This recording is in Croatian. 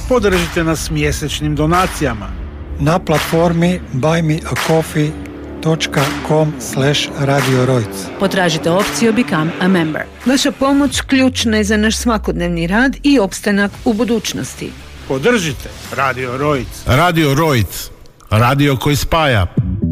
Podržite nas mjesečnim donacijama na platformi buymeacoffee.com/Radio Rojc. Potražite opciju Become a Member. Vaša pomoć ključna je za naš svakodnevni rad i opstanak u budućnosti. Podržite Radio Rojc. Radio Rojc, radio koji spaja.